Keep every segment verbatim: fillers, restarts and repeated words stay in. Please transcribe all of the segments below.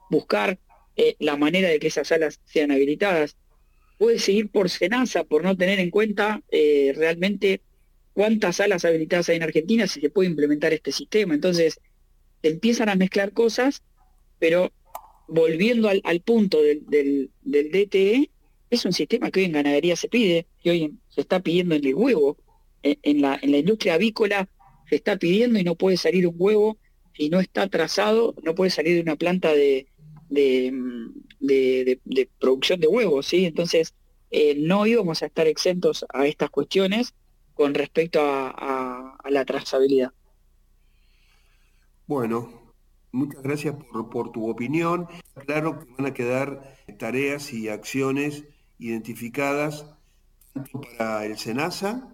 buscar eh, la manera de que esas salas sean habilitadas. Puede seguir por SENASA, por no tener en cuenta eh, realmente cuántas salas habilitadas hay en Argentina, si se puede implementar este sistema. Entonces, se empiezan a mezclar cosas, pero volviendo al, al punto del, del, del D T E, es un sistema que hoy en ganadería se pide, que hoy se está pidiendo en el huevo. En, en, la, en la industria avícola se está pidiendo y no puede salir un huevo si no está trazado, no puede salir de una planta de, de, de, de, de producción de huevos, ¿sí? Entonces, eh, no íbamos a estar exentos a estas cuestiones con respecto a, a, a la trazabilidad. Bueno, muchas gracias por, por tu opinión. Claro que van a quedar tareas y acciones identificadas tanto para el SENASA,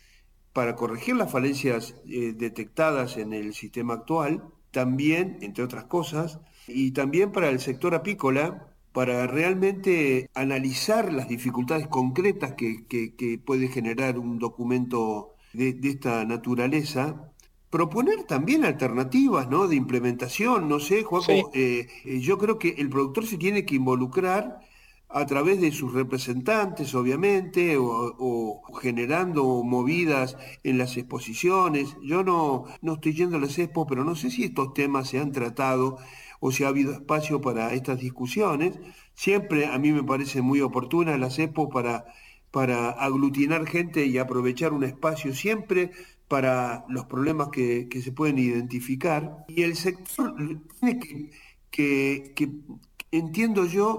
para corregir las falencias eh, detectadas en el sistema actual, también, entre otras cosas, y también para el sector apícola, para realmente analizar las dificultades concretas que, que, que puede generar un documento de, de esta naturaleza. Proponer también alternativas, ¿no?, de implementación. No sé, Sí, Joaco, eh, eh, yo creo que el productor se tiene que involucrar a través de sus representantes, obviamente, o, o generando movidas en las exposiciones. Yo no, no estoy yendo a las expos, pero no sé si estos temas se han tratado o si ha habido espacio para estas discusiones. Siempre a mí me parece muy oportuna las expos para, para aglutinar gente y aprovechar un espacio siempre para los problemas que, que se pueden identificar. Y el sector tiene que, que, que entiendo yo,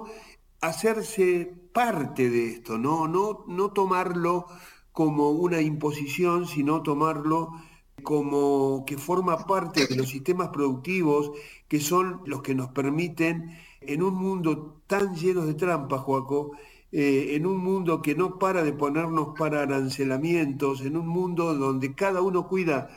hacerse parte de esto, ¿no? No, no tomarlo como una imposición, sino tomarlo como que forma parte de los sistemas productivos que son los que nos permiten, en un mundo tan lleno de trampas, Joaco, eh, en un mundo que no para de ponernos para arancelamientos, en un mundo donde cada uno cuida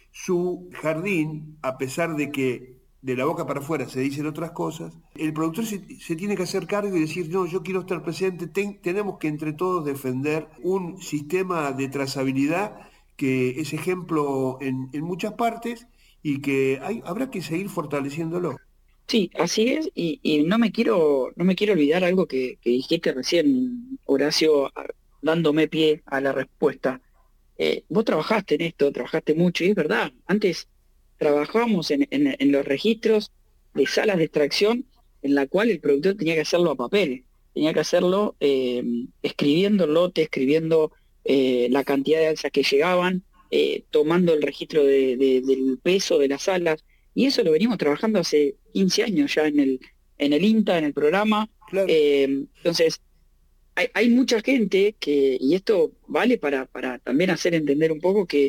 su jardín, a pesar de que de la boca para afuera se dicen otras cosas, el productor se, se tiene que hacer cargo y decir, no, yo quiero estar presente, ten, tenemos que entre todos defender un sistema de trazabilidad que es ejemplo en, en muchas partes y que hay, habrá que seguir fortaleciéndolo. sí, así es, y, y no me quiero, no me quiero olvidar algo que, que dijiste recién, Horacio, a- dándome pie a la respuesta. Eh, vos trabajaste en esto, trabajaste mucho, y es verdad, antes trabajábamos en, en- en los registros de salas de extracción en la cual el productor tenía que hacerlo a papel, tenía que hacerlo eh, escribiendo el lote, escribiendo eh, la cantidad de alzas que llegaban, eh, tomando el registro de- de- del peso de las salas, y eso lo venimos trabajando hace quince años ya en el, en el INTA, en el programa. Claro. Eh, entonces, hay, hay mucha gente que, y esto vale para, para también hacer entender un poco que,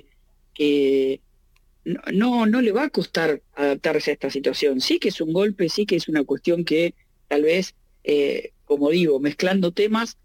que no, no, no le va a costar adaptarse a esta situación. Sí que es un golpe, sí que es una cuestión que tal vez, eh, como digo, mezclando temas,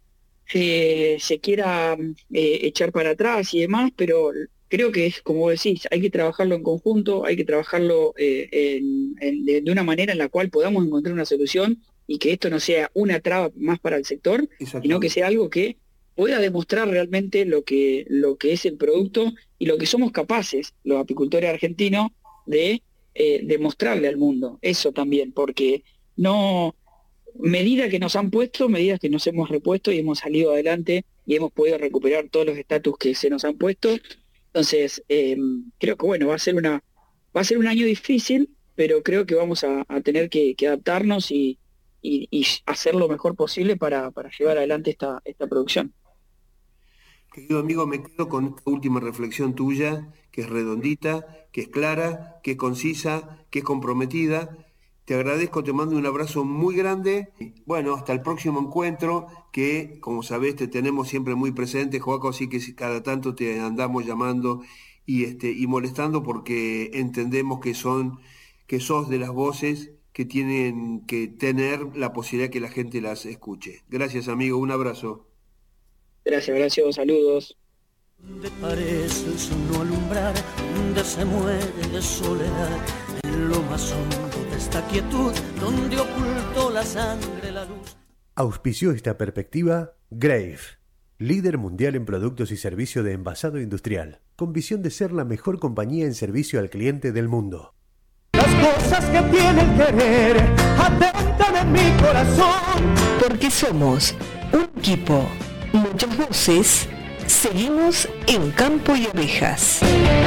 se, se quiera eh, echar para atrás y demás, pero creo que es como decís, hay que trabajarlo en conjunto, hay que trabajarlo eh, en- en- de, de una manera en la cual podamos encontrar una solución y que esto no sea una traba más para el sector, sino que Exactamente. sea algo que pueda demostrar realmente lo que, lo que es el producto y lo que somos capaces, los apicultores argentinos, de eh, demostrarle al mundo. Eso también, porque no medidas que nos han puesto, medidas que nos hemos repuesto y hemos salido adelante y hemos podido recuperar todos los estatus que se nos han puesto. Entonces, eh, creo que bueno, va a ser una, va a ser un año difícil, pero creo que vamos a, a tener que, que adaptarnos y, y- y hacer lo mejor posible para, para llevar adelante esta, esta producción. Querido amigo, me quedo con esta última reflexión tuya, que es redondita, que es clara, que es concisa, que es comprometida. Te agradezco, te mando un abrazo muy grande. Bueno, hasta el próximo encuentro, que como sabés te tenemos siempre muy presente, Joaco, así que si cada tanto te andamos llamando y, este, y molestando porque entendemos que son, que sos de las voces que tienen que tener la posibilidad que la gente las escuche. Gracias, amigo, un abrazo. Gracias, gracias, saludos. Donde parece el sol no alumbrar, donde se muere de soledad, en lo más hondo de esta quietud, donde ocultó la sangre la luz. Auspició esta perspectiva Grave, líder mundial en productos y servicios de envasado industrial, con visión de ser la mejor compañía en servicio al cliente del mundo. Las cosas que tiene el querer, están en mi corazón. Porque somos un equipo, muchas voces, seguimos en Campo y Ovejas.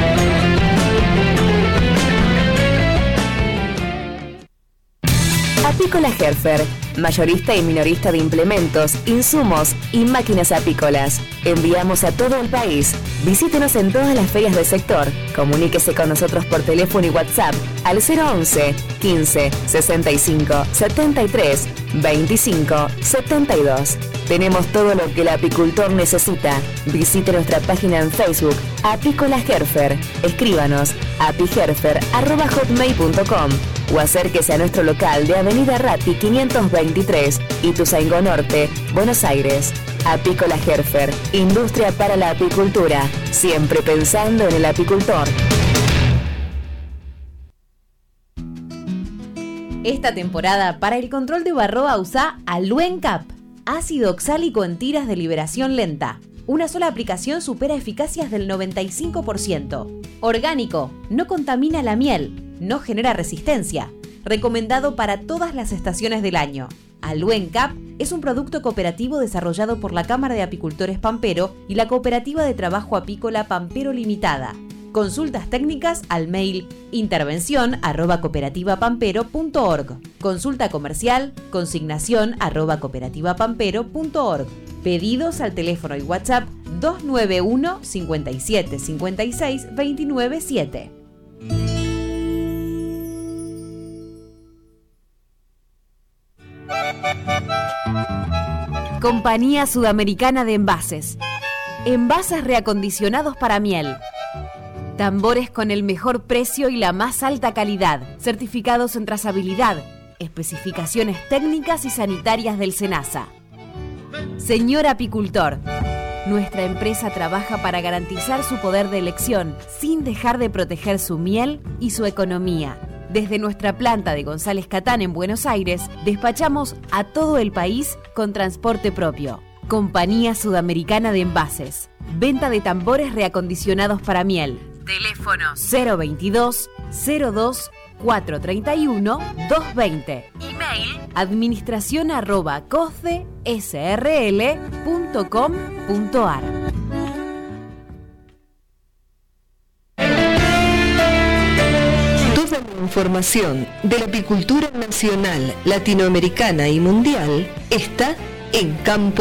Apícola Herfer, mayorista y minorista de implementos, insumos y máquinas apícolas. Enviamos a todo el país. Visítenos en todas las ferias del sector. Comuníquese con nosotros por teléfono y WhatsApp al cero once, quince, sesenta y cinco, setenta y tres, veinticinco, setenta y dos. Tenemos todo lo que el apicultor necesita. Visite nuestra página en Facebook, Apícola Herfer. Escríbanos a apiherfer arroba hotmail punto com o acérquese a nuestro local de Avenida Ratti quinientos veintitrés, Ituzaingó Norte, Buenos Aires. Apícola Herfer, industria para la apicultura, siempre pensando en el apicultor. Esta temporada, para el control de varroa, usa Aluencap, ácido oxálico en tiras de liberación lenta. Una sola aplicación supera eficacias del noventa y cinco por ciento. Orgánico, no contamina la miel, no genera resistencia. Recomendado para todas las estaciones del año. Aluencap es un producto cooperativo desarrollado por la Cámara de Apicultores Pampero y la Cooperativa de Trabajo Apícola Pampero Limitada. Consultas técnicas al mail intervención arroba cooperativa-pampero punto org. Consulta comercial consignación arroba cooperativa-pampero punto org. Pedidos al teléfono y WhatsApp dos nueve uno, cincuenta y siete, cincuenta y seis, veintinueve siete. Compañía Sudamericana de Envases. Envases reacondicionados para miel. Tambores con el mejor precio y la más alta calidad, certificados en trazabilidad, especificaciones técnicas y sanitarias del SENASA. Señor apicultor, nuestra empresa trabaja para garantizar su poder de elección sin dejar de proteger su miel y su economía. Desde nuestra planta de González Catán en Buenos Aires, despachamos a todo el país con transporte propio. Compañía Sudamericana de Envases. Venta de tambores reacondicionados para miel. Teléfono cero veintidós, cero dos, cuatrocientos treinta y uno, doscientos veinte. Email administración arroba cosde s r l punto com punto a r. Toda la información de la apicultura nacional, latinoamericana y mundial está en Campo